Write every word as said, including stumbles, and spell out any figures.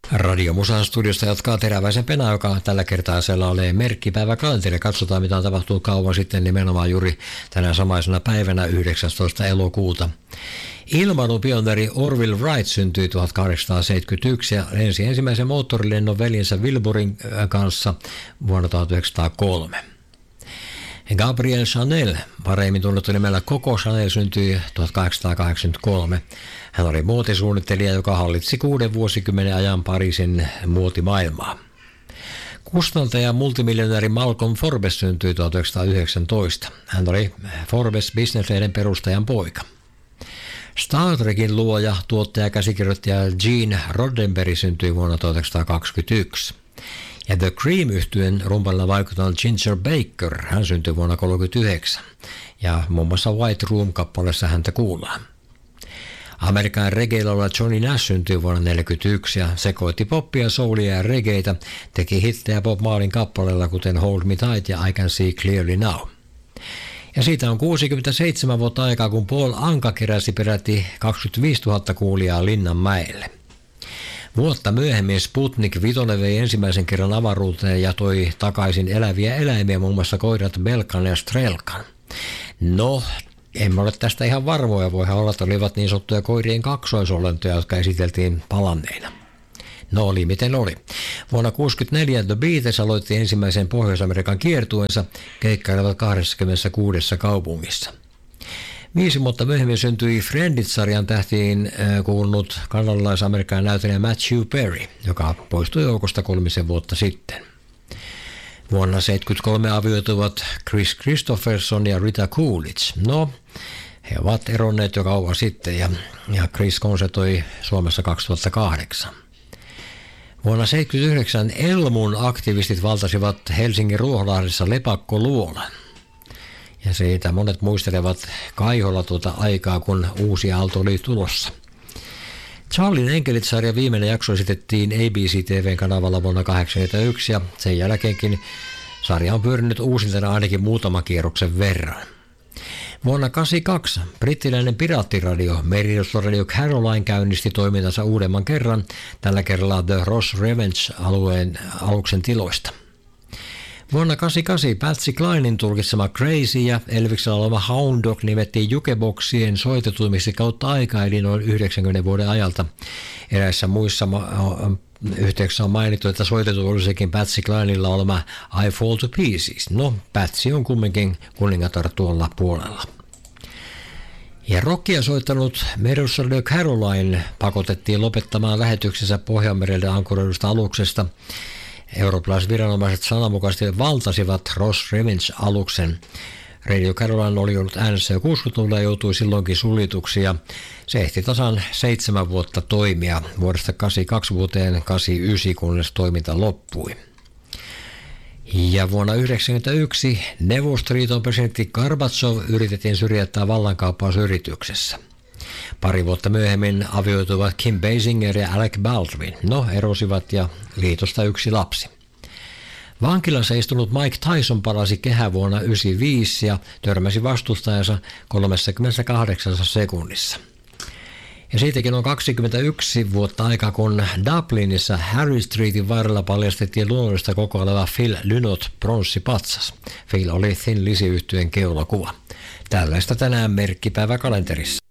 Radio Musan studiosta jatkaa Teräväisen Pena, joka tällä kertaa siellä oli merkkipäiväkalenteri. Katsotaan, mitä on tapahtunut kauan sitten, nimenomaan juuri tänä samaisena päivänä yhdeksästoista elokuuta. Ilmailupioneeri Orville Wright syntyi tuhatkahdeksansataaseitsemänkymmentäyksi ja lensi ensimmäisen moottorilennon veljensä Wilburin kanssa vuonna tuhatyhdeksänsataakolme. Gabrielle Chanel, paremmin tunnettu nimellä Coco Chanel, syntyi tuhatkahdeksansataakahdeksankymmentäkolme. Hän oli muotisuunnittelija, joka hallitsi kuuden vuosikymmenen ajan Pariisin muotimaailmaa. Kustantaja ja multimiljonääri Malcolm Forbes syntyi tuhatyhdeksänsataayhdeksäntoista. Hän oli Forbes Business-lehden perustajan poika. Star Trekin luoja, tuottaja ja käsikirjoittaja Gene Roddenberry syntyi vuonna tuhatyhdeksänsataakaksikymmentäyksi. Ja The Cream-yhtyeen rumpalilla vaikuttanut Ginger Baker, hän syntyi vuonna tuhatyhdeksänsataakolmekymmentäyhdeksän. Ja muun muassa White Room-kappaleessa häntä kuullaan. Amerikan reggae-laulaja Johnny Nash syntyi vuonna tuhatyhdeksänsataaneljäkymmentäyksi ja sekoitti poppia, soulia ja reggaeitä, teki hittejä Bob Marleyn kappaleilla kuten Hold Me Tight ja I Can See Clearly Now. Ja siitä on kuusikymmentäseitsemän vuotta aikaa, kun Paul Anka keräsi peräti kaksikymmentäviisituhatta kuulijaa Linnanmäelle. Vuotta myöhemmin Sputnik viisi vei ensimmäisen kerran avaruuteen ja toi takaisin eläviä eläimiä, muun muassa koirat Belkan ja Strelkan. No, emme ole tästä ihan varmoja, voihan olla, että olivat niin sanottuja koirien kaksoisolentoja, jotka esiteltiin palanneina. No oli miten oli. Vuonna tuhatyhdeksänsataakuusikymmentäneljä The Beatles aloitti ensimmäisen Pohjois-Amerikan kiertueensa, keikkailevat kaksikymmentäkuusi kaupungissa. Viisi vuotta myöhemmin syntyi Friendit-sarjan tähtiin kuulunut kanadalais-amerikkalainen näyttelijä Matthew Perry, joka poistui joukosta kolmisen vuotta sitten. Vuonna tuhatyhdeksänsataaseitsemänkymmentäkolme avioituvat Chris Christopherson ja Rita Coolidge. No, he ovat eronneet jo kauan sitten ja, ja Chris konsertoi Suomessa kaksituhattakahdeksan. Vuonna tuhatyhdeksänsataaseitsemänkymmentäyhdeksän Elmun aktivistit valtasivat Helsingin Ruoholahdessa lepakkoluolan. Ja siitä monet muistelevat kaiholla tuota aikaa, kun uusi aalto oli tulossa. Charlien enkelit-sarjan viimeinen jakso esitettiin A B C T V-kanavalla vuonna tuhatyhdeksänsataakahdeksankymmentäyksi ja sen jälkeenkin sarja on pyörinyt uusintana ainakin muutaman kierroksen verran. Vuonna tuhatyhdeksänsataakahdeksankymmentäkaksi brittiläinen piraattiradio Merirosvoradio Caroline käynnisti toimintansa uudemman kerran, tällä kerralla The Ross Revenge-alueen aluksen tiloista. Vuonna tuhatyhdeksänsataakahdeksankymmentäkahdeksan Patsy Clinen tulkitsema Crazy ja Elviksellä oleva Hound Dog nimettiin jukeboxien soitetuimmiksi kautta aikaa, eli noin yhdeksänkymmenen vuoden ajalta. Eräissä muissa ma- yhteyksissä on mainittu, että soitettu olisikin Patsy Clinella olema I Fall to Pieces. No, Patsy on kumminkin kuningatar tuolla puolella. Ja rockia soittanut Merirosvoradio Caroline pakotettiin lopettamaan lähetyksensä Pohjanmerelle ankkuroidusta aluksesta. Eurooppalaisviranomaiset sananmukaisesti valtasivat Ross Revenge-aluksen. Radio Caroline oli ollut äänessä jo kuusikymmentäluvulla ja joutui silloinkin suljetuksi ja se ehti tasan seitsemän vuotta toimia vuodesta kahdeksankymmentäkaksi vuoteen kahdeksankymmentäyhdeksän, kunnes toiminta loppui. Ja vuonna tuhatyhdeksänsataayhdeksänkymmentäyksi Neuvostoliiton presidentti Gorbatsov yritettiin syrjäyttää vallankaappausyrityksessä. Pari vuotta myöhemmin avioituvat Kim Basinger ja Alec Baldwin. No, erosivat ja liitosta yksi lapsi. Vankilassa istunut Mike Tyson palasi kehävuonna yhdeksänkymmentäviisi ja törmäsi vastustajansa kolmekymmentäkahdeksan sekunnissa. Ja siitäkin on kaksikymmentäyksi vuotta aikaa, kun Dublinissa Harry Streetin varrella paljastettiin luonnollista kokoileva Phil Lynott pronssipatsas. Phil oli Thin Lizzy -yhtyeen keulakuva. Tällaista tänään merkkipäiväkalenterissa.